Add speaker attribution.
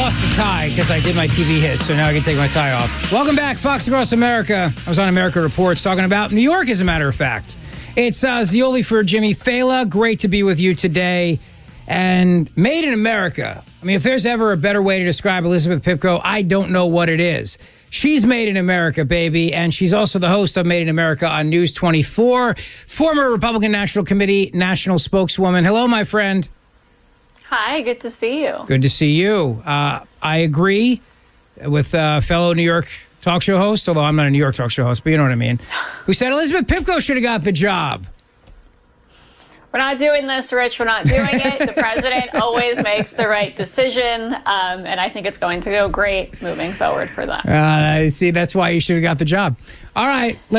Speaker 1: lost the tie because I did my TV hit, so now I can take my tie off. Welcome back, Fox Across America. I was on America Reports talking about New York, as a matter of fact. It's Zioli for Jimmy Fela. Great to be with you today. And Made in America. I mean, if there's ever a better way to describe Elizabeth Pipko, I don't know what it is. She's Made in America, baby, and she's also the host of Made in America on News 24, former Republican National Committee national spokeswoman. Hello, my friend.
Speaker 2: Hi, good to see you.
Speaker 1: Good to see you. I agree with fellow New York talk show host, although I'm not a New York talk show host, but you know what I mean, who said Elizabeth Pipko should have got the job.
Speaker 2: We're not doing this, Rich. We're not doing it. The president always makes the right decision, and I think it's going to go great moving forward for them.
Speaker 1: See, that's why you should have got the job. All right.